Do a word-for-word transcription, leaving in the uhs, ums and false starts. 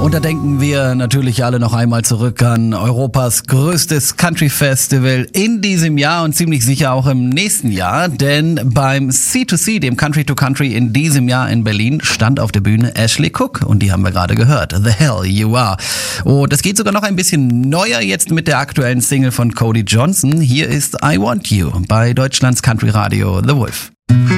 Und da denken wir natürlich alle noch einmal zurück an Europas größtes Country Festival in diesem Jahr und ziemlich sicher auch im nächsten Jahr, denn beim C zwei C, dem Country to Country in diesem Jahr in Berlin, stand auf der Bühne Ashley Cooke und die haben wir gerade gehört, The Hell You Are. Und das geht sogar noch ein bisschen neuer jetzt mit der aktuellen Single von Cody Johnson. Hier ist I Want You bei Deutschlands Country Radio The Wolf.